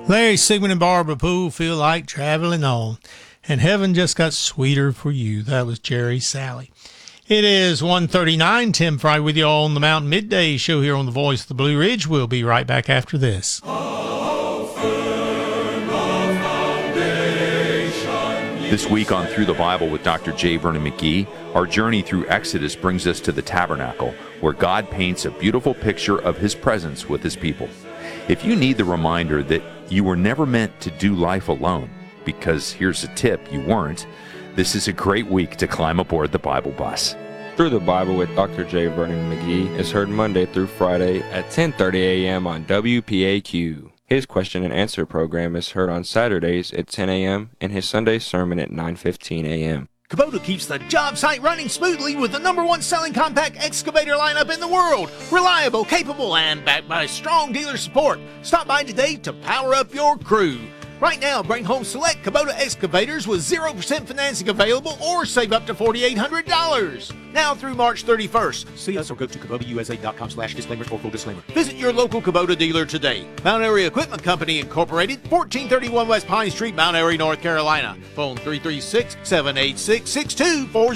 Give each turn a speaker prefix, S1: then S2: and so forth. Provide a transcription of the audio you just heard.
S1: Larry Sigmund and Barbara Poole feel like traveling on, and heaven just got sweeter for you. That was Jerry Sally. It is 1:39. Tim Fry with you all on the Mountain Midday Show here on the Voice of the Blue Ridge. We'll be right back after this.
S2: This week on Through the Bible with Dr. J. Vernon McGee, our journey through Exodus brings us to the tabernacle, where God paints a beautiful picture of his presence with his people. If you need the reminder that you were never meant to do life alone, because here's a tip, you weren't, this is a great week to climb aboard the Bible bus.
S3: Through the Bible with Dr. J. Vernon McGee is heard Monday through Friday at 10:30 a.m. on WPAQ. His question and answer program is heard on Saturdays at 10 a.m. and his Sunday sermon at 9:15 a.m.
S4: Kubota keeps the job site running smoothly with the #1 selling compact excavator lineup in the world. Reliable, capable, and backed by strong dealer support. Stop by today to power up your crew. Right now, bring home select Kubota excavators with 0% financing available or save up to $4,800. Now through March 31st. See us or go to KubotaUSA.com/disclaimer for full disclaimer. Visit your local Kubota dealer today. Mount Airy Equipment Company Incorporated, 1431 West Pine Street, Mount Airy, North Carolina. Phone 336-786-6240.